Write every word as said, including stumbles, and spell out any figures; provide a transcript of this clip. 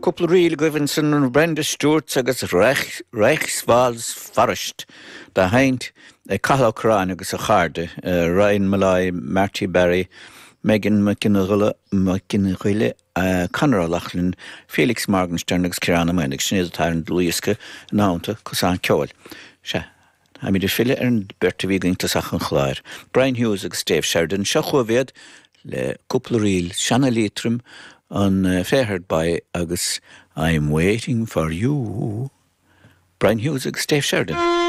couple real Givenson and Brenda Stewart agus Reich, Reichswalds Forest. The hind a Cahalocran agus a Charde, uh, Ryan Malay, Marty Barry, Megan McKinnon McKinnon uh, Conor Lachlan, Felix Morgenstern agus Kirana Menig, Sinead Tarn Luiska, Naunta, Cosan Kjol. Sha. I mean, the fille and Bertie Wigging to Sachan Chlair. Brian Hughes agus Dave Sheridan, Shachoviad, le couple real Shanna Leitrim on uh, Fairheard by agus I'm waiting for you. Brian Hughes agus Dave Sheridan.